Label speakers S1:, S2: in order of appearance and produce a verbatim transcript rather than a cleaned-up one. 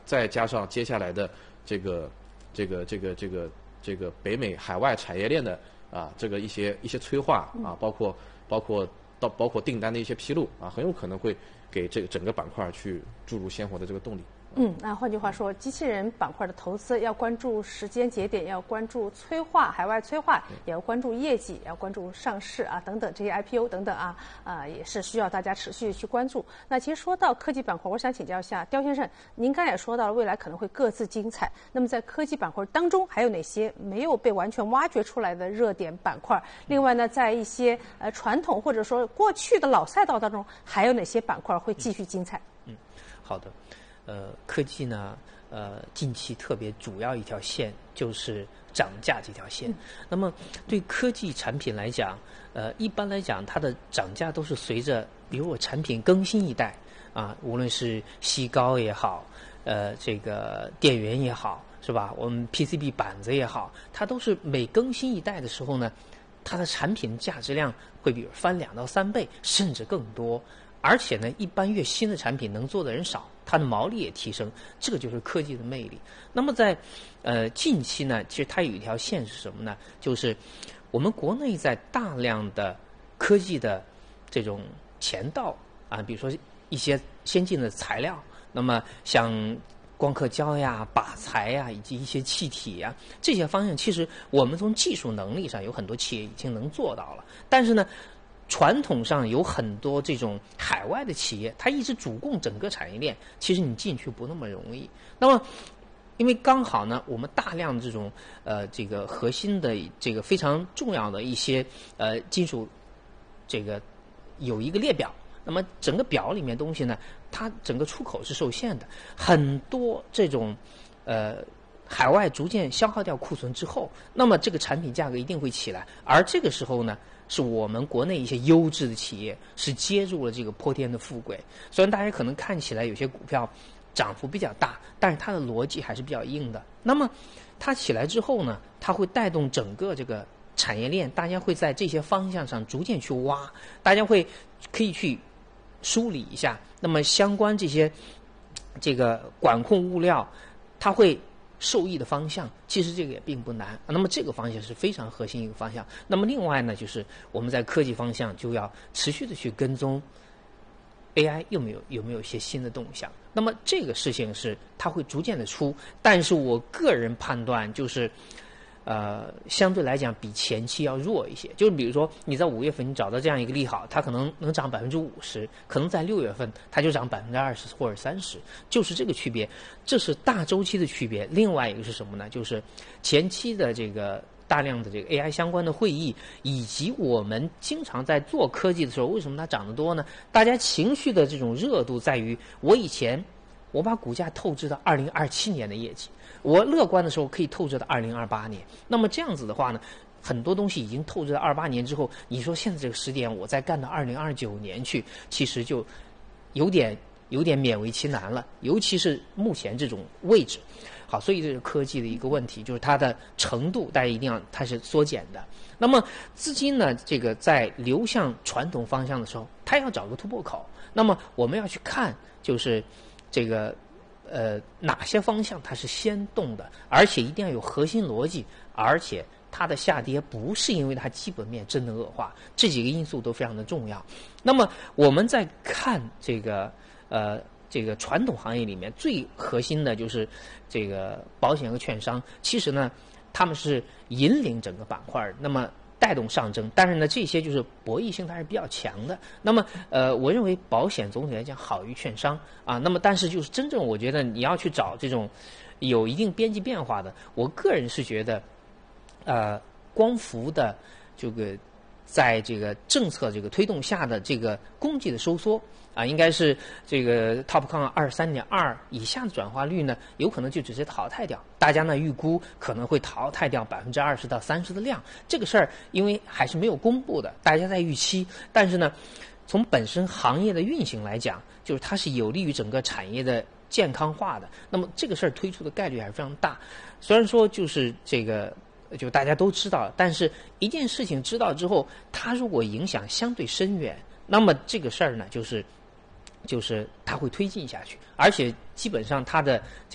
S1: 再加上接下来的这个这个这个这个这个北美海外产业链的啊这个一些一些催化啊，包括包括到包括订单的一些披露啊，很有可能会给这个整个板块去注入鲜活的这个动力。
S2: 嗯，那换句话说，机器人板块的投资要关注时间节点，要关注催化、海外催化，也要关注业绩，也要关注上市啊等等这些 I P O 等等啊，啊也是需要大家持续去关注。那其实说到科技板块，我想请教一下刁先生，您刚才也说到了未来可能会各自精彩。那么在科技板块当中，还有哪些没有被完全挖掘出来的热点板块？另外呢，在一些呃传统或者说过去的老赛道当中，还有哪些板块会继续精彩？
S3: 嗯，好的。呃，科技呢，呃，近期特别主要一条线就是涨价这条线。嗯、那么对科技产品来讲，呃，一般来讲，它的涨价都是随着，比如我产品更新一代啊，无论是矽膏也好，呃，这个电源也好，是吧？我们 P C B 板子也好，它都是每更新一代的时候呢，它的产品价值量会比如翻两到三倍，甚至更多。而且呢，一般越新的产品能做的人少，它的毛利也提升，这个就是科技的魅力。那么在呃近期呢，其实它有一条线是什么呢？就是我们国内在大量的科技的这种前道啊，比如说一些先进的材料，那么像光刻胶呀、靶材呀，以及一些气体呀，这些方向，其实我们从技术能力上有很多企业已经能做到了，但是呢。传统上有很多这种海外的企业，它一直主供整个产业链，其实你进去不那么容易。那么，因为刚好呢，我们大量这种呃这个核心的这个非常重要的一些呃金属，这个有一个列表。那么整个表里面东西呢，它整个出口是受限的，很多这种呃。海外逐渐消耗掉库存之后，那么这个产品价格一定会起来，而这个时候呢，是我们国内一些优质的企业是接入了这个泼天的富贵。虽然大家可能看起来有些股票涨幅比较大，但是它的逻辑还是比较硬的。那么它起来之后呢，它会带动整个这个产业链，大家会在这些方向上逐渐去挖，大家会可以去梳理一下。那么相关这些这个管控物料，它会受益的方向，其实这个也并不难。那么这个方向是非常核心一个方向。那么另外呢，就是我们在科技方向就要持续的去跟踪 A I 有没有有没有一些新的动向。那么这个事情是它会逐渐的出，但是我个人判断就是。呃，相对来讲比前期要弱一些。就是比如说你在五月份你找到这样一个利好，它可能能涨百分之五十，可能在六月份它就涨百分之二十或者三十，就是这个区别。这是大周期的区别。另外一个是什么呢？就是前期的这个大量的这个 A I 相关的会议，以及我们经常在做科技的时候，为什么它涨得多呢？大家情绪的这种热度在于，我以前我把股价透支到二零二七年的业绩。我乐观的时候可以透支到二零二八年，那么这样子的话呢，很多东西已经透支到二八年之后，你说现在这个时点我再干到二零二九年去，其实就有点有点勉为其难了，尤其是目前这种位置。好，所以这是科技的一个问题，就是它的程度大家一定要它是缩减的。那么资金呢，这个在流向传统方向的时候，它要找个突破口。那么我们要去看，就是这个。呃，哪些方向它是先动的，而且一定要有核心逻辑，而且它的下跌不是因为它基本面真的恶化，这几个因素都非常的重要。那么我们在看这个呃这个传统行业里面最核心的就是这个保险和券商，其实呢他们是引领整个板块，那么带动上升，但是呢，这些就是博弈性它是比较强的。那么，呃，我认为保险总体来讲好于券商啊。那么，但是就是真正我觉得你要去找这种有一定边际变化的，我个人是觉得，呃，光伏的这个在这个政策这个推动下的这个供给的收缩。啊，应该是这个 TOPCon 二三点二以下的转化率呢，有可能就直接淘汰掉。大家呢预估可能会淘汰掉百分之二十到三十的量。这个事儿因为还是没有公布的，大家在预期。但是呢，从本身行业的运行来讲，就是它是有利于整个产业的健康化的。那么这个事儿推出的概率还是非常大。虽然说就是这个。就大家都知道，但是一件事情知道之后，它如果影响相对深远，那么这个事儿呢，就是就是它会推进下去，而且基本上它的